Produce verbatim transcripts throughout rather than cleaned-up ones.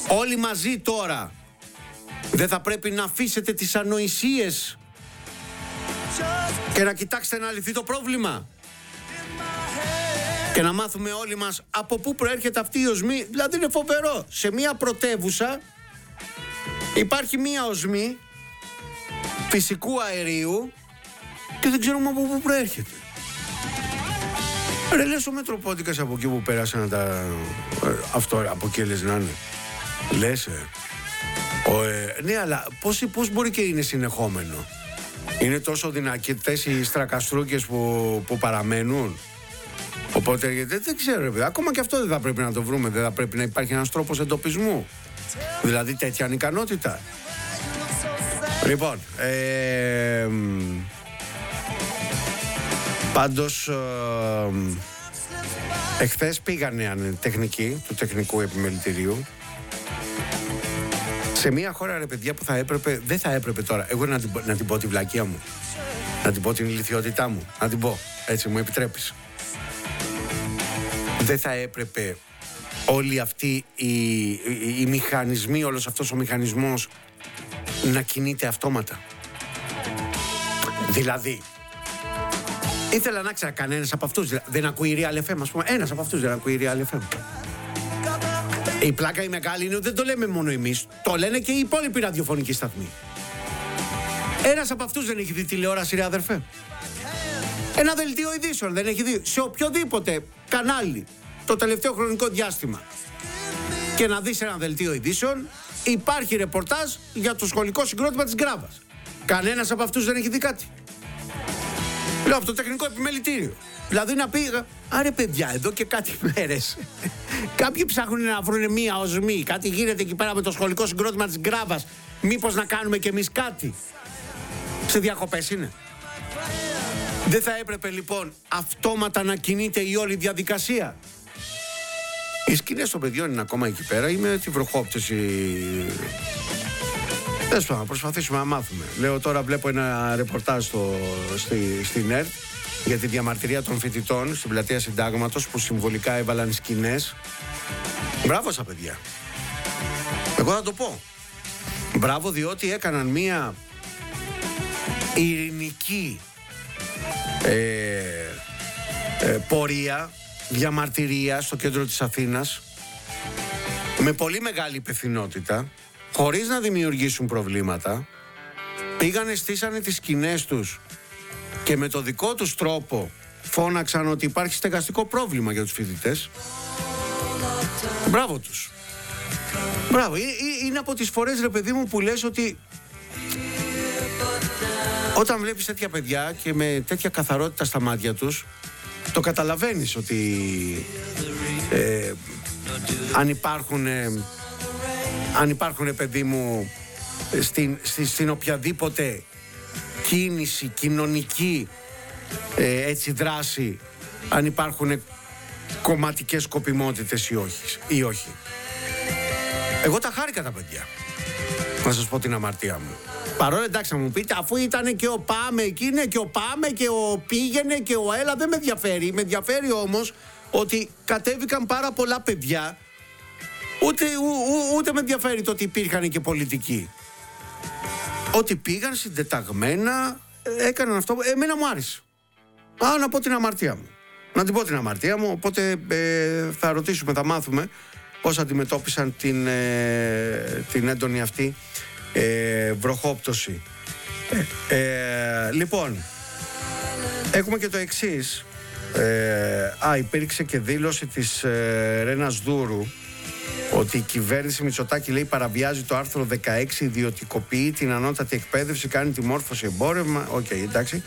όλοι μαζί τώρα, δεν θα πρέπει να αφήσετε τις ανοησίες και να κοιτάξετε να λυθεί το πρόβλημα και να μάθουμε όλοι μας από πού προέρχεται αυτή η οσμή? Δηλαδή είναι φοβερό. Σε μια πρωτεύουσα υπάρχει μια οσμή φυσικού αερίου και δεν ξέρουμε από πού προέρχεται. Ρε, λες ο Μετροπόντικας από εκεί που πέρασαν τα... αυτό από εκεί λες να είναι. Λες, ε. Ο, ε, ναι, αλλά πώς, πώς μπορεί και είναι συνεχόμενο? Είναι τόσο δυνατές οι στρακαστρούκες που, που παραμένουν. Οπότε δεν, δεν ξέρω, ρε παιδιά. Ακόμα και αυτό δεν θα πρέπει να το βρούμε. Δεν θα πρέπει να υπάρχει ένας τρόπος εντοπισμού. Δηλαδή τέτοια ανικανότητα. Λοιπόν, ε, πάντως ε, εχθές πήγανε τεχνικοί του τεχνικού επιμελητηρίου σε μια χώρα, ρε παιδιά, που θα έπρεπε, δεν θα έπρεπε τώρα εγώ να την, να την πω τη βλακεία μου, να την πω την ηλιθιότητά μου, να την πω, έτσι μου επιτρέπεις? Δεν θα έπρεπε όλοι αυτοί οι, οι, οι μηχανισμοί, όλος αυτός ο μηχανισμός να κινείται αυτόματα? Δηλαδή, ήθελα να ξέρω κανένας από αυτούς δεν ακούει Real εφ εμ, ας πούμε. Ένας από αυτούς δεν ακούει Real εφ εμ. Η πλάκα η μεγάλη είναι ότι δεν το λέμε μόνο εμείς, το λένε και οι υπόλοιποι ραδιοφωνικοί σταθμοί. Ένας από αυτούς δεν έχει δει τηλεόραση, ρε αδερφέ? Ένα δελτίο ειδήσεων δεν έχει δει σε οποιοδήποτε κανάλι το τελευταίο χρονικό διάστημα? Και να δεις ένα δελτίο ειδήσεων, υπάρχει ρεπορτάζ για το σχολικό συγκρότημα της Γκράβας. Κανένας από αυτούς δεν έχει δει κάτι? Λέω από το τεχνικό επιμελητήριο. Δηλαδή να πει, άρε παιδιά, εδώ και κάτι μέρες κάποιοι ψάχνουν να βρουν μία οσμή, κάτι γίνεται εκεί πέρα με το σχολικό συγκρότημα της Γκράβας, μήπως να κάνουμε κι εμείς κάτι? Σε διακοπές είναι? Δεν θα έπρεπε λοιπόν αυτόματα να κινείται η όλη διαδικασία? Οι σκηνές των παιδιών είναι ακόμα εκεί πέρα ή με τη βροχόπτωση? Θες να προσπαθήσουμε να μάθουμε. Λέω τώρα, βλέπω ένα ρεπορτάζ στο, στη, στην ΕΡΤ για τη διαμαρτυρία των φοιτητών στην πλατεία Συντάγματος που συμβολικά έβαλαν σκηνές. Μπράβο στα παιδιά. Εγώ θα το πω. Μπράβο, διότι έκαναν μία ειρηνική ε, ε, πορεία, διαμαρτυρία στο κέντρο της Αθήνας με πολύ μεγάλη υπευθυνότητα, χωρίς να δημιουργήσουν προβλήματα. Πήγανε, στήσανε τις σκηνές τους και με το δικό τους τρόπο φώναξαν ότι υπάρχει στεγαστικό πρόβλημα για τους φοιτητές. Μπράβο τους. Μπράβο. Είναι από τις φορές, ρε παιδί μου, που λες ότι όταν βλέπεις τέτοια παιδιά και με τέτοια καθαρότητα στα μάτια τους, το καταλαβαίνεις ότι ε, αν υπάρχουν ε, αν υπάρχουν, παιδί μου, στην, στην, στην οποιαδήποτε κίνηση, κοινωνική ε, έτσι δράση, αν υπάρχουν κομματικές σκοπιμότητες ή όχι, ή όχι. Εγώ τα χάρηκα τα παιδιά, να σας πω την αμαρτία μου. Παρόλο, εντάξει, να μου πείτε, αφού ήταν και ο πάμε εκεί, είναι και ο πάμε και ο πήγαινε και ο έλα, δεν με ενδιαφέρει. Με ενδιαφέρει όμως ότι κατέβηκαν πάρα πολλά παιδιά. Ούτε, ού, ού, ούτε με ενδιαφέρει το ότι υπήρχαν και πολιτικοί. Ότι πήγαν συντεταγμένα, έκαναν αυτό. Εμένα μου άρεσε. Α, να πω την αμαρτία μου. Να την πω την αμαρτία μου. Οπότε ε, θα ρωτήσουμε, θα μάθουμε πώς αντιμετώπισαν την, ε, την έντονη αυτή ε, βροχόπτωση. Ε, ε, λοιπόν, έχουμε και το εξής. Ε, α, υπήρξε και δήλωση της ε, Ρένας Δούρου ότι η κυβέρνηση Μητσοτάκη, λέει, παραβιάζει το άρθρο δεκαέξι, ιδιωτικοποιεί την ανώτατη εκπαίδευση, κάνει τη μόρφωση εμπόρευμα. Οκ, okay, εντάξει.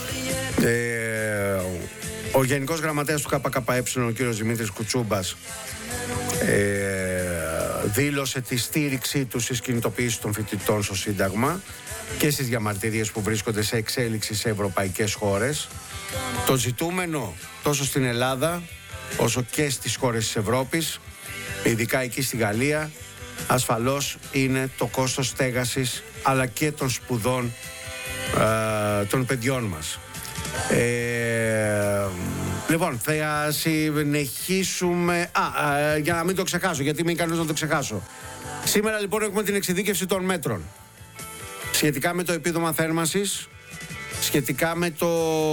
Ε, ο Γενικός Γραμματέας του ΚΚΕ, ο κύριος Δημήτρης Κουτσούμπας, ε, δήλωσε τη στήριξή του στις κινητοποιήσεις των φοιτητών στο Σύνταγμα και στις διαμαρτυρίες που βρίσκονται σε εξέλιξη σε ευρωπαϊκές χώρες. Το ζητούμενο τόσο στην Ελλάδα όσο και στις χώρες της Ευρώπης, ειδικά εκεί στη Γαλλία, ασφαλώς είναι το κόστος στέγασης αλλά και των σπουδών ε, των παιδιών μας. Ε, Λοιπόν, θα συνεχίσουμε. Α, α, για να μην το ξεχάσω, γιατί είμαι ικανός να το ξεχάσω. Σήμερα λοιπόν έχουμε την εξειδίκευση των μέτρων. Σχετικά με το επίδομα θέρμανσης, σχετικά με το.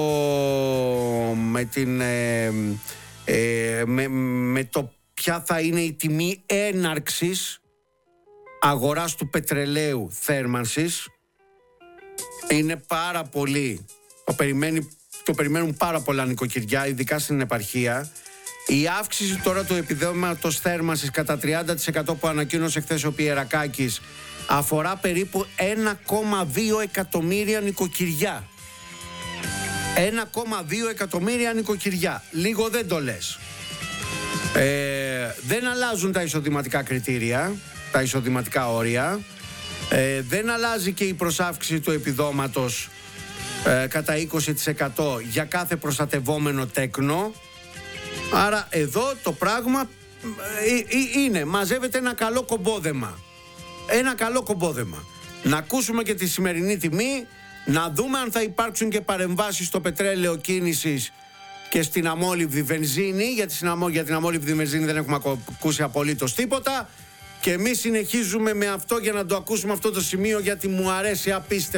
με την. Ε, ε, με, με το ποια θα είναι η τιμή έναρξης αγοράς του πετρελαίου θέρμανσης. Είναι πάρα πολύ. Το, περιμένει, το περιμένουν πάρα πολλά νοικοκυριά, ειδικά στην επαρχία. Η αύξηση τώρα του επιδόματος θέρμανσης κατά τριάντα τοις εκατό που ανακοίνωσε χθες ο Πιερακάκης αφορά περίπου ένα κόμμα δύο εκατομμύρια νοικοκυριά. ένα κόμμα δύο εκατομμύρια νοικοκυριά. Λίγο δεν το λες. Ε, δεν αλλάζουν τα εισοδηματικά κριτήρια, τα εισοδηματικά όρια. Ε, δεν αλλάζει και η προσάυξηση του επιδόματος ε, κατά είκοσι τοις εκατό για κάθε προστατευόμενο τέκνο. Άρα εδώ το πράγμα ε, ε, είναι, μαζεύεται ένα καλό κομπόδεμα. Ένα καλό κομπόδεμα. Να ακούσουμε και τη σημερινή τιμή, να δούμε αν θα υπάρξουν και παρεμβάσεις στο πετρέλαιο κίνησης και στην αμόλυβδη βενζίνη. Για την, αμό, για την αμόλυβδη βενζίνη δεν έχουμε ακούσει απολύτως τίποτα. Και εμείς συνεχίζουμε με αυτό για να το ακούσουμε αυτό το σημείο, γιατί μου αρέσει απίστευτα.